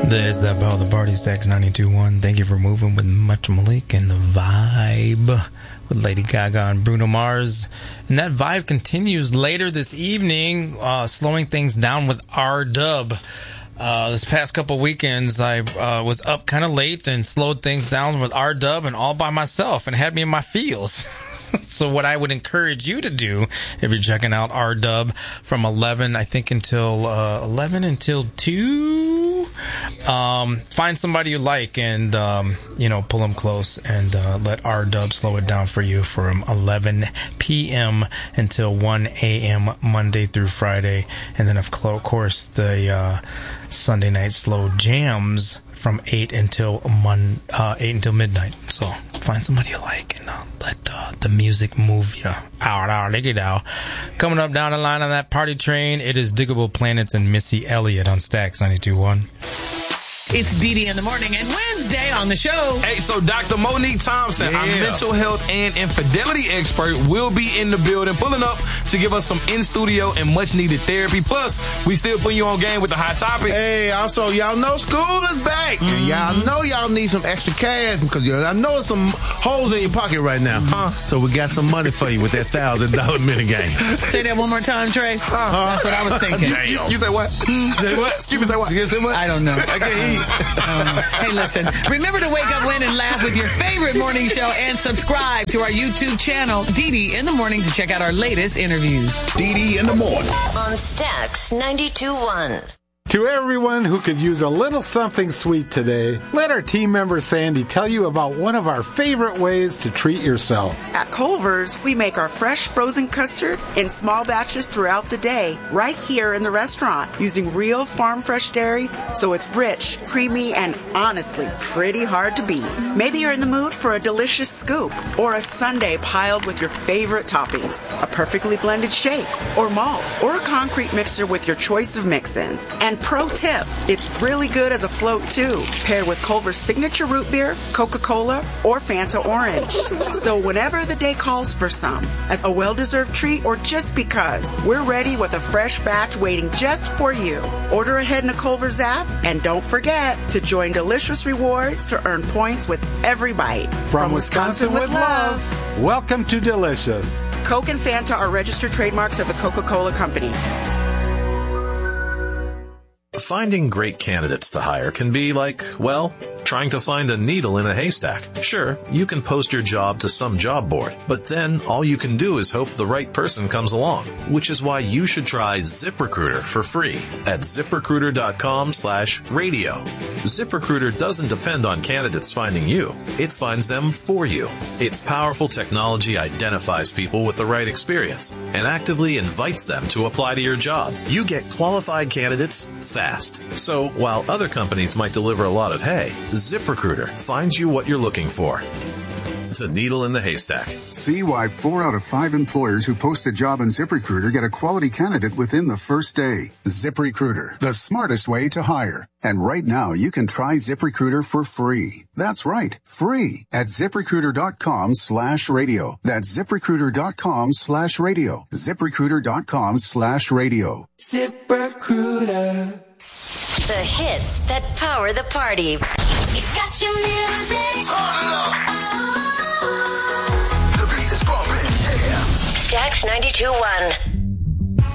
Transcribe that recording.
There's that Power the Party, Stacks 92.1. Thank you for moving with Much Malik and the vibe with Lady Gaga and Bruno Mars. And that vibe continues later this evening, slowing things down with R-Dub. This past couple weekends, I was up kind of late and slowed things down with R-Dub and all by myself and had me in my feels. So what I would encourage you to do, if you're checking out R-Dub from 11, I think until 2, find somebody you like and, pull them close and let R-Dub slow it down for you from 11 p.m. until 1 a.m. Monday through Friday. And then, of course, the Sunday night slow jams from 8 until midnight. So find somebody you like and let the music move you. Coming up down the line on that party train, it is Diggable Planets and Missy Elliott on Stacks 92.1. It's Dee in the morning and Wednesday on the show. Hey, so Dr. Monique Thompson, our mental health and infidelity expert, will be in the building, pulling up to give us some in-studio and much-needed therapy. Plus, we still putting you on game with the hot topics. Hey, also, y'all know school is back. Mm-hmm. Y'all know y'all need some extra cash because I know there's some holes in your pocket right now. So we got some money for you with that $1,000 mini game. Say that one more time, Trey. That's what I was thinking. You say what? Say what? Excuse me, say what? You say what? I don't know. I can't hear you. Hey, listen, remember to wake up, win, and laugh with your favorite morning show and subscribe to our YouTube channel, Dee in the Morning, to check out our latest interviews. Dee in the Morning. On Stacks 92.1. To everyone who could use a little something sweet today, let our team member Sandy tell you about one of our favorite ways to treat yourself. At Culver's, we make our fresh frozen custard in small batches throughout the day, right here in the restaurant, using real farm fresh dairy, so it's rich, creamy, and honestly pretty hard to beat. Maybe you're in the mood for a delicious scoop or a sundae piled with your favorite toppings, a perfectly blended shake or malt, or a concrete mixer with your choice of mix-ins. And pro tip, it's really good as a float too, paired with Culver's signature root beer, Coca-Cola, or Fanta Orange. So whenever the day calls for some, as a well-deserved treat or just because, we're ready with a fresh batch waiting just for you. Order ahead in the Culver's app, and don't forget to join Delicious Rewards to earn points with every bite. From Wisconsin with love. Welcome to Delicious. Coke and Fanta are registered trademarks of the Coca-Cola Company. Finding great candidates to hire can be like, well, trying to find a needle in a haystack. Sure, you can post your job to some job board, but then all you can do is hope the right person comes along, which is why you should try ZipRecruiter for free at ZipRecruiter.com/radio. ZipRecruiter doesn't depend on candidates finding you. It finds them for you. Its powerful technology identifies people with the right experience and actively invites them to apply to your job. You get qualified candidates fast. So while other companies might deliver a lot of hay, ZipRecruiter finds you what you're looking for. The needle in the haystack. See why 4 out of 5 employers who post a job on ZipRecruiter get a quality candidate within the first day. ZipRecruiter, the smartest way to hire. And right now, you can try ZipRecruiter for free. That's right, free at ZipRecruiter.com/radio. That's ZipRecruiter.com/radio. ZipRecruiter.com/radio. ZipRecruiter. The hits that power the party. You got your music. The beat is bumping, yeah. Stacks 92.1.